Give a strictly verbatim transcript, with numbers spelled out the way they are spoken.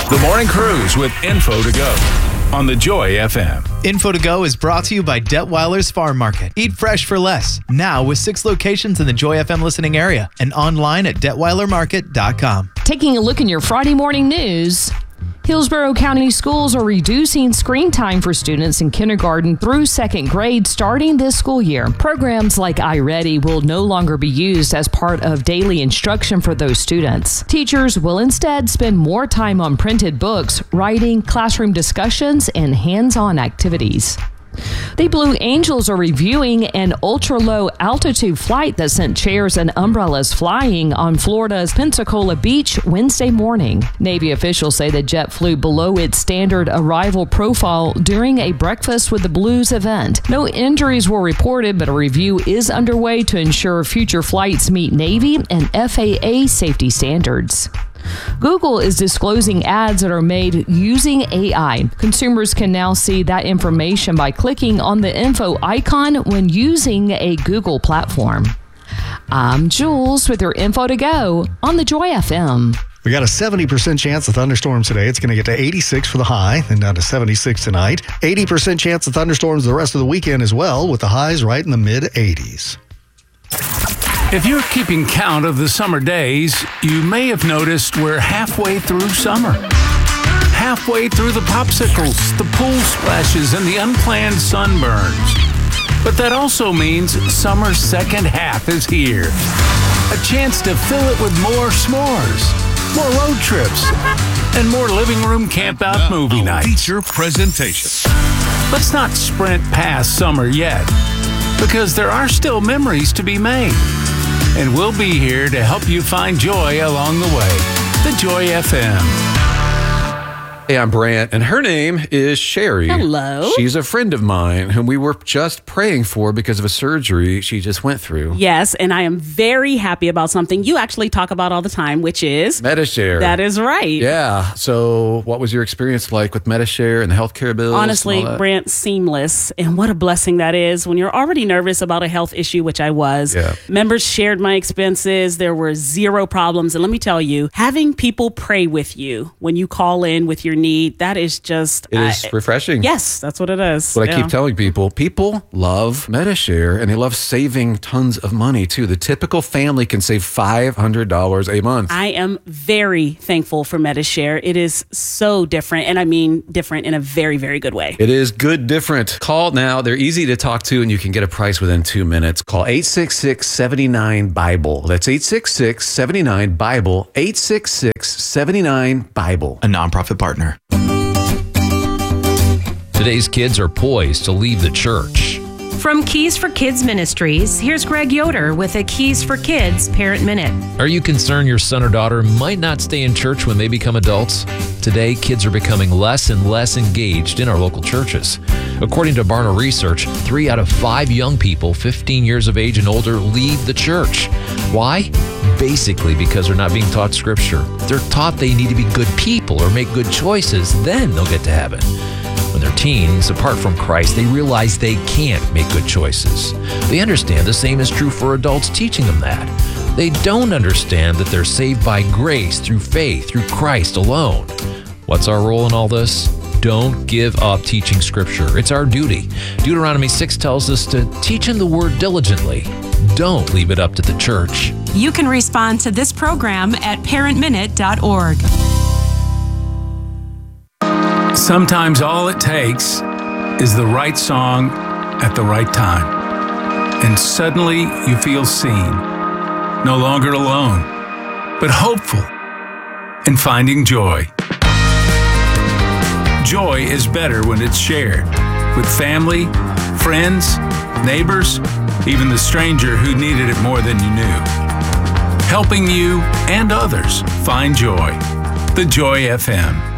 The Morning Cruise with Info to Go on the Joy F M. Info to Go is brought to you by Detweiler's Farm Market. Eat fresh for less. Now with six locations in the Joy F M listening area and online at detweiler market dot com. Taking a look in your Friday morning news. Hillsborough County Schools are reducing screen time for students in kindergarten through second grade starting this school year. Programs like iReady will no longer be used as part of daily instruction for those students. Teachers will instead spend more time on printed books, writing, classroom discussions, and hands-on activities. The Blue Angels are reviewing an ultra-low altitude flight that sent chairs and umbrellas flying on Florida's Pensacola Beach Wednesday morning. Navy officials say the jet flew below its standard arrival profile during a Breakfast with the Blues event. No injuries were reported, but a review is underway to ensure future flights meet Navy and F A A safety standards. Google is disclosing ads that are made using A I. Consumers can now see that information by clicking on the info icon when using a Google platform. I'm Jules with your Info to Go on the Joy F M. We got a seventy percent chance of thunderstorms today. It's going to get to eighty-six for the high, then down to seventy-six tonight. eighty percent chance of thunderstorms the rest of the weekend as well, with the highs right in the mid eighties. If you're keeping count of the summer days, you may have noticed we're halfway through summer. Halfway through the popsicles, the pool splashes, and the unplanned sunburns. But that also means summer's second half is here. A chance to fill it with more s'mores, more road trips, and more living room camp-out movie nights. Feature presentation. Let's not sprint past summer yet, because there are still memories to be made. And we'll be here to help you find joy along the way. The Joy F M. Hey, I'm Brant, and her name is Sherry. Hello. She's a friend of mine whom we were just praying for because of a surgery she just went through. Yes, and I am very happy about something you actually talk about all the time, which is Medi-Share. That is right. Yeah. So what was your experience like with Medi-Share and the healthcare bills? Honestly, Brant, seamless. And what a blessing that is when you're already nervous about a health issue, which I was. Yeah. Members shared my expenses. There were zero problems. And let me tell you, having people pray with you when you call in with your need, that is just... It is uh, refreshing. Yes, that's what it is. What yeah. I keep telling people, people love Medi-Share, and they love saving tons of money, too. The typical family can save five hundred dollars a month. I am very thankful for Medi-Share. It is so different, and I mean different in a very, very good way. It is good different. Call now. They're easy to talk to, and you can get a price within two minutes. Call eight six six, seven nine, Bible. That's eight six six, seven nine, Bible. eight six six, seven nine, Bible. A nonprofit partner. Today's kids are poised to leave the church. From Keys for Kids Ministries, here's Greg Yoder with a Keys for Kids Parent Minute. Are you concerned your son or daughter might not stay in church when they become adults? Today, kids are becoming less and less engaged in our local churches. According to Barna Research, three out of five young people fifteen years of age and older leave the church. Why? Basically because they're not being taught Scripture. They're taught they need to be good people or make good choices, then they'll get to heaven. When they're teens, apart from Christ, they realize they can't make good choices. They understand the same is true for adults teaching them that. They don't understand that they're saved by grace through faith, through Christ alone. What's our role in all this? Don't give up teaching Scripture. It's our duty. Deuteronomy six tells us to teach in the Word diligently. Don't leave it up to the church. You can respond to this program at parent minute dot org. Sometimes all it takes is the right song at the right time. And suddenly you feel seen, no longer alone, but hopeful and finding joy. Joy is better when it's shared with family, friends, neighbors, even the stranger who needed it more than you knew. Helping you and others find joy. The Joy F M.